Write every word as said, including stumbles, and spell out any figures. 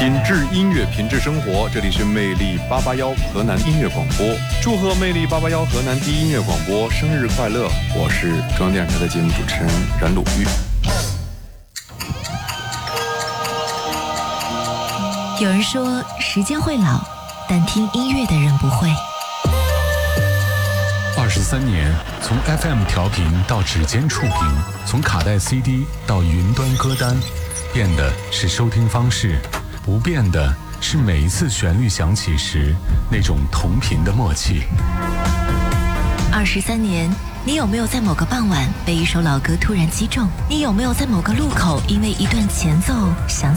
品质音乐，品质生活。这里是魅力八八幺河南音乐广播，祝贺魅力八八幺河南第一音乐广播生日快乐！我是中央电视台的节目主持人冉鲁豫。 有人说时间会老，但听音乐的人不会。 二十三年，从 F M 调频到指尖触屏，从卡带 C D 到云端歌单，变的是收听方式，不变的是每一次旋律响起时那种同频的默契。 二十三年，你有没有在某个傍晚被一首老歌突然击中？你有没有在某个路口因为一段前奏想